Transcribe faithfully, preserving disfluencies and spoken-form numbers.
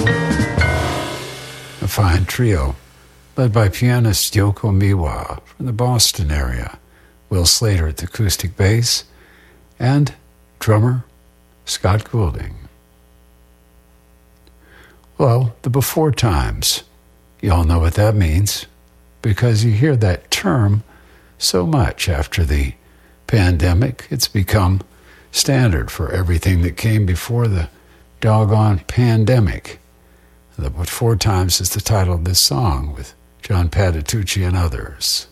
A fine trio, led by pianist Yoko Miwa from the Boston area, Will Slater at the acoustic bass, and drummer Scott Goulding. Well, the before times, you all know what that means, because you hear that term so much after the pandemic. It's become standard for everything that came before the doggone pandemic. The Before Times is the title of this song with John Patitucci and others.